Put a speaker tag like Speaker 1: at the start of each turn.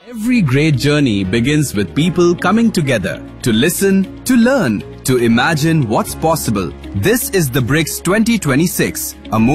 Speaker 1: Every great journey begins with people coming together to listen, to learn, to imagine what's possible. This is the BRICS 2026, a